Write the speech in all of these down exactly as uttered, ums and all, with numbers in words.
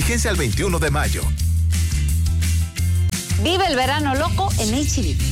Vigencia al veintiuno de mayo. Vive el verano loco en H E B.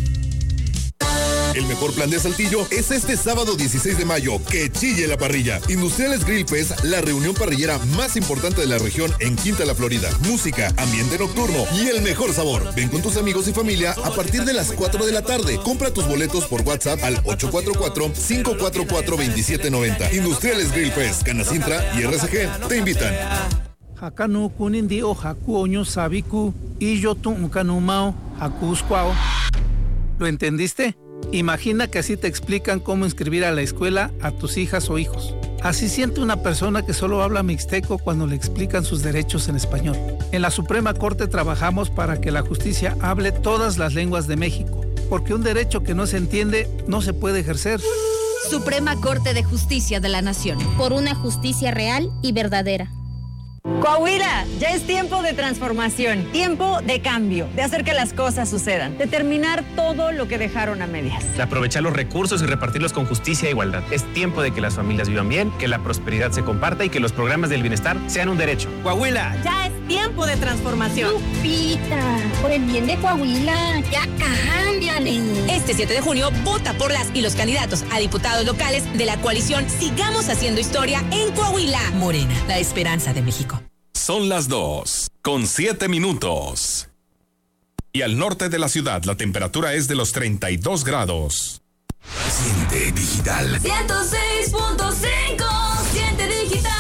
El mejor plan de Saltillo es este sábado dieciséis de mayo, que chille la parrilla. Industriales Grill Fest, la reunión parrillera más importante de la región en Quinta La Florida. Música, ambiente nocturno y el mejor sabor. Ven con tus amigos y familia a partir de las cuatro de la tarde. Compra tus boletos por WhatsApp al ocho cuatro cuatro, cinco cuatro cuatro, dos siete nueve cero. Industriales Grill Fest, Canacintra y R C G te invitan. Hakanu kunindi o haku oño sabiku y yo tu ukanumao haku squao. ¿Lo entendiste? Imagina que así te explican cómo inscribir a la escuela a tus hijas o hijos. Así siente una persona que solo habla mixteco cuando le explican sus derechos en español. En la Suprema Corte trabajamos para que la justicia hable todas las lenguas de México, porque un derecho que no se entiende no se puede ejercer. Suprema Corte de Justicia de la Nación. Por una justicia real y verdadera. Coahuila, ya es tiempo de transformación, tiempo de cambio, de hacer que las cosas sucedan, de terminar todo lo que dejaron a medias. De aprovechar los recursos y repartirlos con justicia e igualdad. Es tiempo de que las familias vivan bien, que la prosperidad se comparta y que los programas del bienestar sean un derecho. Coahuila. Ya es tiempo de transformación. Lupita, por el bien de Coahuila, ya cámbiale. Este siete de junio, vota por las y los candidatos a diputados locales de la coalición Sigamos Haciendo Historia en Coahuila. Morena, la esperanza de México. Son las dos, con siete minutos. Y al norte de la ciudad la temperatura es de los treinta y dos grados. Siente digital. ciento seis punto cinco, Siente digital.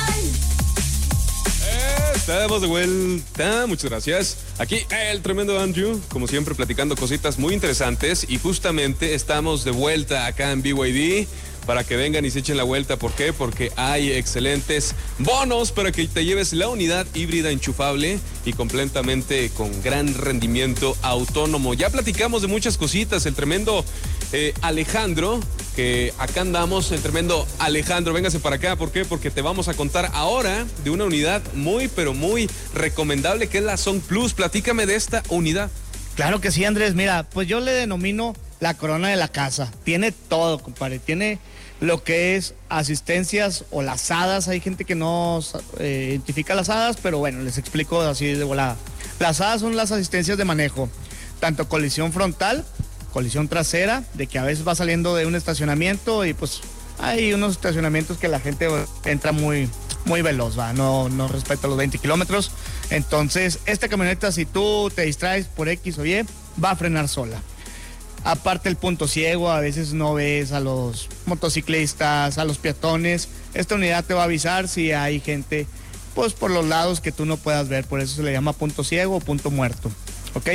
Estamos de vuelta, muchas gracias. Aquí el tremendo Andrew, como siempre platicando cositas muy interesantes, y justamente estamos de vuelta acá en B Y D para que vengan y se echen la vuelta. ¿Por qué? Porque hay excelentes bonos para que te lleves la unidad híbrida enchufable y completamente con gran rendimiento autónomo. Ya platicamos de muchas cositas, el tremendo eh, Alejandro, que acá andamos, el tremendo Alejandro, véngase para acá. ¿Por qué? Porque te vamos a contar ahora de una unidad muy, pero muy recomendable, que es la Son Plus. Platícame de esta unidad. Claro que sí, Andrés. Mira, pues yo le denomino la corona de la casa. Tiene todo, compadre. Tiene lo que es asistencias o las hadas. Hay gente que no eh, identifica las hadas, pero bueno, les explico así de volada. Las hadas son las asistencias de manejo, tanto colisión frontal, colisión trasera, de que a veces va saliendo de un estacionamiento y pues hay unos estacionamientos que la gente entra muy, muy veloz, va, no, no respeta los veinte kilómetros. Entonces, esta camioneta, si tú te distraes por X o Y, va a frenar sola. Aparte el punto ciego, a veces no ves a los motociclistas, a los peatones. Esta unidad te va a avisar si hay gente pues por los lados que tú no puedas ver, por eso se le llama punto ciego o punto muerto, ¿ok?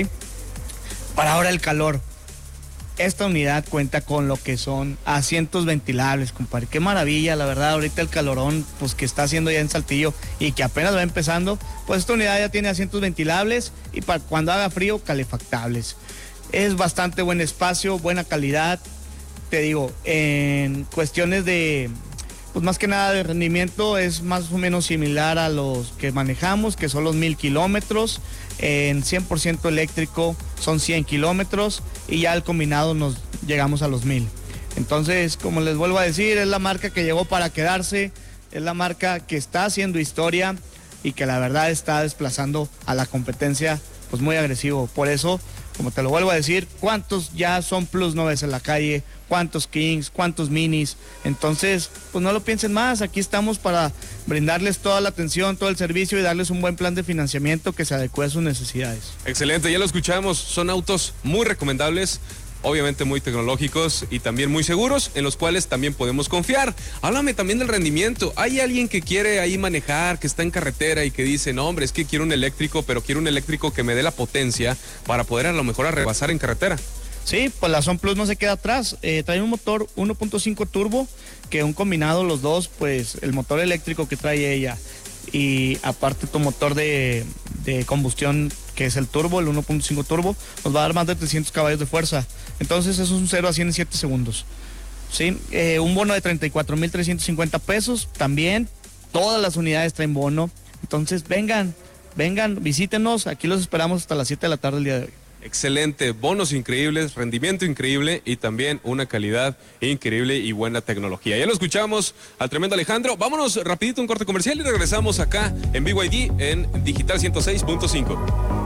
Para ahora el calor. Esta unidad cuenta con lo que son asientos ventilables, compadre. Qué maravilla, la verdad, ahorita el calorón pues que está haciendo ya en Saltillo y que apenas va empezando, pues esta unidad ya tiene asientos ventilables y para cuando haga frío, calefactables. Es bastante buen espacio, buena calidad. Te digo, en cuestiones de, pues más que nada de rendimiento, es más o menos similar a los que manejamos, que son los mil kilómetros. En cien por ciento eléctrico son cien kilómetros y ya al combinado nos llegamos a los mil. Entonces, como les vuelvo a decir, es la marca que llegó para quedarse, es la marca que está haciendo historia y que la verdad está desplazando a la competencia pues muy agresivo. Por eso, como te lo vuelvo a decir, ¿cuántos ya son Plus no ves en la calle? ¿Cuántos Kings? ¿Cuántos Minis? Entonces, pues no lo piensen más, aquí estamos para brindarles toda la atención, todo el servicio y darles un buen plan de financiamiento que se adecue a sus necesidades. Excelente, ya lo escuchamos, son autos muy recomendables, obviamente muy tecnológicos y también muy seguros, en los cuales también podemos confiar. Háblame también del rendimiento. Hay alguien que quiere ahí manejar, que está en carretera y que dice, no hombre, es que quiero un eléctrico, pero quiero un eléctrico que me dé la potencia para poder a lo mejor a rebasar en carretera. Sí, pues la Son Plus no se queda atrás. Eh, trae un motor uno punto cinco turbo, que un combinado los dos, pues el motor eléctrico que trae ella y aparte tu motor de, de combustión, que es el turbo, el uno punto cinco turbo, nos va a dar más de trescientos caballos de fuerza. Entonces eso es un cero a cien en siete segundos. ¿Sí? Eh, un bono de treinta y cuatro mil trescientos cincuenta pesos también. Todas las unidades traen bono. Entonces vengan, vengan, visítenos. Aquí los esperamos hasta las siete de la tarde el día de hoy. Excelente, bonos increíbles, rendimiento increíble y también una calidad increíble y buena tecnología. Ya lo escuchamos al tremendo Alejandro. Vámonos rapidito a un corte comercial y regresamos acá en B Y D en Digital ciento seis punto cinco.